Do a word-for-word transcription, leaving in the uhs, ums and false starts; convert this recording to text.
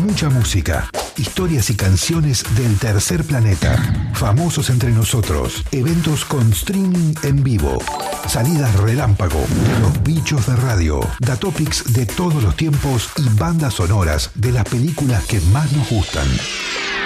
Mucha música, historias y canciones del tercer planeta, famosos entre nosotros, eventos con streaming en vivo, salidas relámpago de los bichos de radio, datopics de todos los tiempos y bandas sonoras de las películas que más nos gustan.